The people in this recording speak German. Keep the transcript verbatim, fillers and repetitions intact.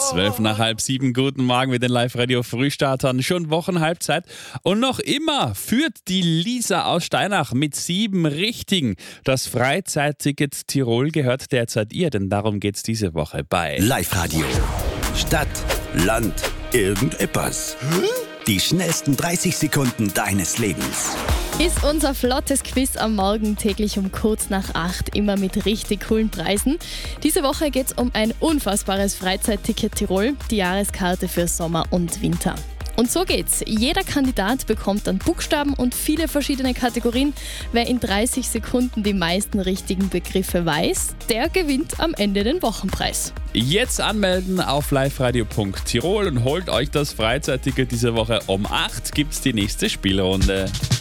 Zwölf nach halb sieben, guten Morgen mit den Live-Radio-Frühstartern. Schon Wochenhalbzeit und noch immer führt die Lisa aus Steinach mit sieben Richtigen. Das Freizeitticket Tirol gehört derzeit ihr, denn darum geht's diese Woche bei Live-Radio. Stadt, Land, irgendetwas. Die schnellsten dreißig Sekunden deines Lebens. Ist unser flottes Quiz am Morgen täglich um kurz nach acht, immer mit richtig coolen Preisen. Diese Woche geht es um ein unfassbares Freizeitticket Tirol, die Jahreskarte für Sommer und Winter. Und so geht's. Jeder Kandidat bekommt dann Buchstaben und viele verschiedene Kategorien. Wer in dreißig Sekunden die meisten richtigen Begriffe weiß, der gewinnt am Ende den Wochenpreis. Jetzt anmelden auf liveradio punkt tirol und holt euch das Freizeitticket diese Woche. Um acht gibt's die nächste Spielrunde.